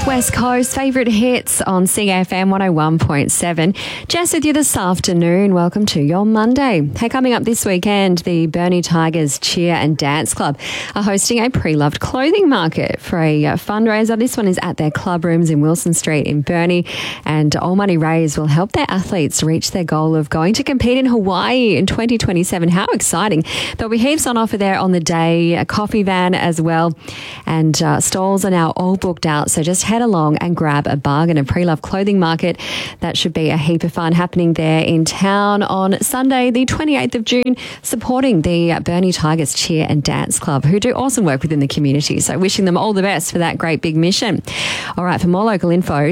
West Coast favourite hits on CFM 101.7. Jess with you this afternoon. Welcome to your Monday. Hey, coming up this weekend, the Burnie Tigers Cheer and Dance Club are hosting a pre-loved clothing market for a fundraiser. This one is at their club rooms in Wilson Street in Burnie, and all money raised will help their athletes reach their goal of going to compete in Hawaii in 2027. How exciting. There'll be heaps on offer there on the day, a coffee van as well, and stalls are now all booked out, so just head along and grab a bargain. A pre-loved clothing market, that should be a heap of fun happening there in town on Sunday the 28th of June, supporting the Burnie Tigers Cheer and Dance Club, who do awesome work within the community, so wishing them all the best for that great big mission. All right, for more local info,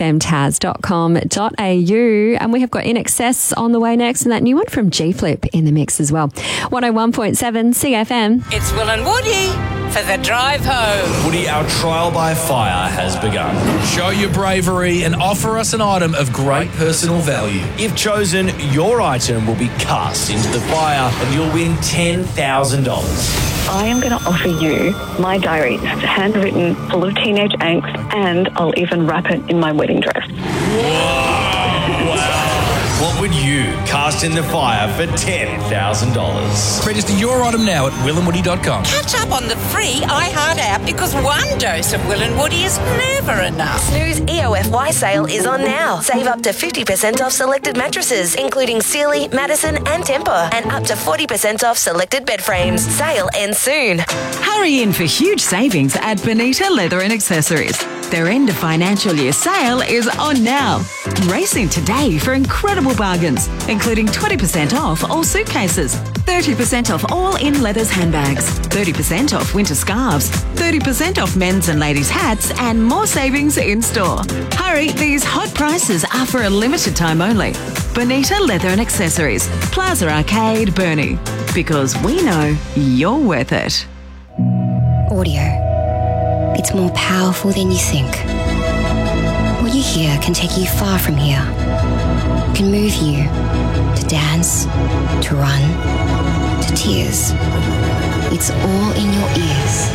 cfmtaz.com.au, and we have got In Excess on the way next, and that new one from G-Flip in the mix as well. 101.7 CFM. It's Will and Woody for the drive home. Woody, our trial by fire has begun. Show your bravery and offer us an item of great personal value. If chosen, your item will be cast into the fire and you'll win $10,000. I am going to offer you my diary. It's handwritten, full of teenage angst, and I'll even wrap it in my wedding dress. Wow. What would you cast in the fire for $10,000? Register your item now at willandwoody.com. Catch up on the free iHeart app, because one dose of Will and Woody is never enough. Snooze EOFY sale is on now. Save up to 50% off selected mattresses, including Sealy, Madison and Tempur, and up to 40% off selected bed frames. Sale ends soon. Hurry in for huge savings at Bonita Leather and Accessories. Their end of financial year sale is on now. Race in today for incredible bargains, including 20% off all suitcases, 30% off all in leathers handbags, 30% off winter scarves, 30% off men's and ladies' hats, and more savings in store. Hurry, these hot prices are for a limited time only. Bonita Leather and Accessories, Plaza Arcade, Burnie. Because we know you're worth it. Audio. It's more powerful than you think. What you hear can take you far from here. It can move you to dance, to run, to tears. It's all in your ears.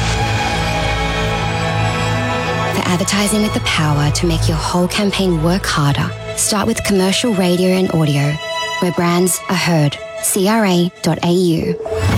For advertising with the power to make your whole campaign work harder, start with commercial radio and audio, where brands are heard. CRA.au.